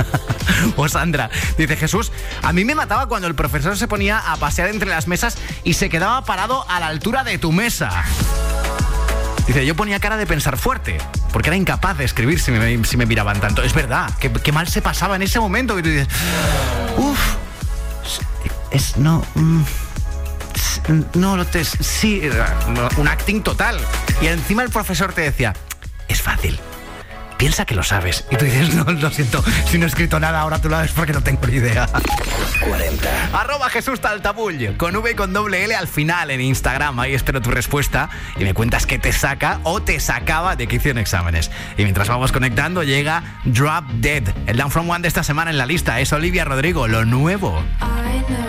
O Sandra dice: Jesús, a mí me mataba cuando el profesor se ponía a pasear entre las mesas y se quedaba parado a la altura de tu mesa. Dice: yo ponía cara de pensar fuerte, porque era incapaz de escribir si me miraban tanto. Es verdad, qué mal se pasaba en ese momento. Y tú dices: sí, un acting total. Y encima el profesor te decía: es fácil, piensa que lo sabes. Y tú dices: no, lo siento, si no he escrito nada, ahora tú lo sabes porque no tengo ni idea. 40. @JesúsTaltabull, con V y con doble L al final en Instagram. Ahí espero tu respuesta y me cuentas qué te saca o te sacaba de quicio en exámenes. Y mientras vamos conectando, llega Drop Dead, el Down From One de esta semana en la lista. Es Olivia Rodrigo, lo nuevo.